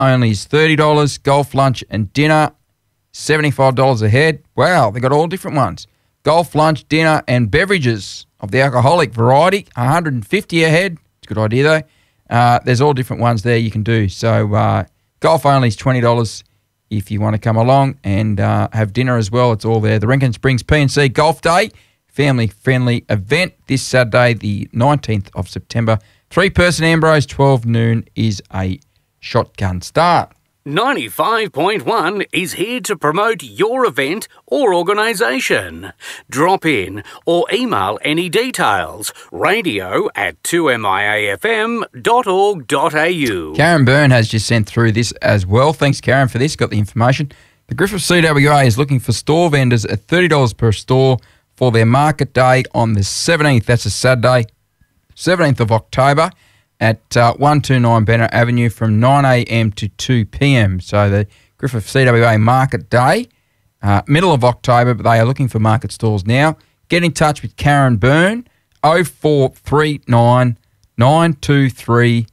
only is $30. Golf lunch and dinner, $75 a head. Wow, they got all different ones. Golf lunch, dinner, and beverages of the alcoholic variety, $150 a head. It's a good idea though. There's all different ones there you can do. So golf only is $20 if you want to come along and have dinner as well. It's all there. The Rincon Springs P&C Golf Day, family-friendly event this Saturday, the 19th of September. 3-person Ambrose, 12 noon is a shotgun start. 95.1 is here to promote your event or organisation. Drop in or email any details. radio@2miafm.org.au. Karen Byrne has just sent through this as well. Thanks, Karen, for this. Got the information. The Griffith CWA is looking for store vendors at $30 per store for their market day on the 17th. That's a Saturday, 17th of October. At 129 Banner Avenue from 9 a.m. to 2 p.m. So the Griffith CWA Market Day, middle of October, but they are looking for market stalls now. Get in touch with Karen Byrne, 0439 923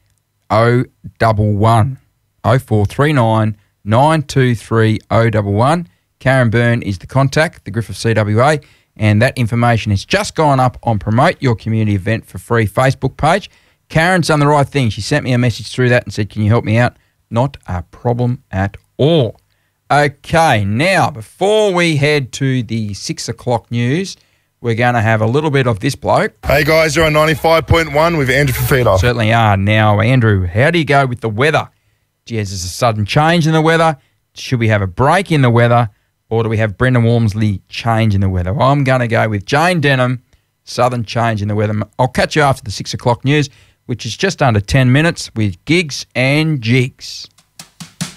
011. 0439 923 011. Karen Byrne is the contact, the Griffith CWA, and that information has just gone up on Promote Your Community Event for Free Facebook page. Karen's done the right thing. She sent me a message through that and said, can you help me out? Not a problem at all. Okay, now, before we head to the 6 o'clock news, we're going to have a little bit of this bloke. Hey guys, you're on 95.1 with Andrew Fafita. Certainly are. Now, Andrew, how do you go with the weather? Geez, there's a sudden change in the weather. Should we have a break in the weather, or do we have Brendan Walmsley change in the weather? Well, I'm going to go with Jane Denham, sudden change in the weather. I'll catch you after the 6 o'clock news, which is just under 10 minutes with Gigs and Jigs.